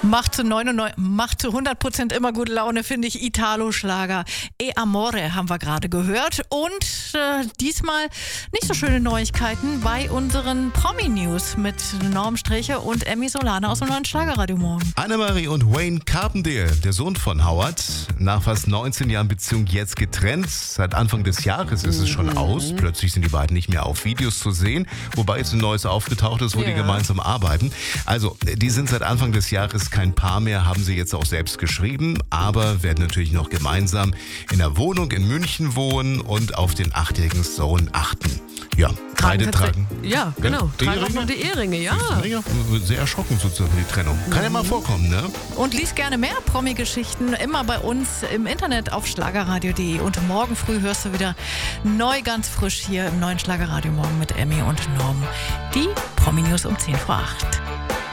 Macht zu 100% immer gute Laune, finde ich. Italo-Schlager. E Amore haben wir gerade gehört. Und diesmal nicht so schöne Neuigkeiten bei unseren Promi-News mit Norm Streche und Emmy Solane aus dem neuen Schlagerradio morgen. Annemarie und Wayne Carpendale, der Sohn von Howard, nach fast 19 Jahren Beziehung jetzt getrennt. Seit Anfang des Jahres ist es schon aus. Plötzlich sind die beiden nicht mehr auf Videos zu sehen, wobei jetzt ein neues aufgetaucht ist, wo die gemeinsam arbeiten. Also, die sind seit Anfang des Jahres kein Paar mehr, haben sie jetzt auch selbst geschrieben, aber werden natürlich noch gemeinsam in der Wohnung in München wohnen und auf den 8-jährigen Sohn achten. Ja, beide tragen. Ja, genau. Tragen auch noch die Eheringe, ja. Sehr erschrocken sozusagen die Trennung. Kann ja mal vorkommen, ne? Und lies gerne mehr Promi-Geschichten immer bei uns im Internet auf schlagerradio.de. Und morgen früh hörst du wieder neu, ganz frisch hier im neuen Schlagerradio morgen mit Emmy und Norm. Die Promi-News um 7:50.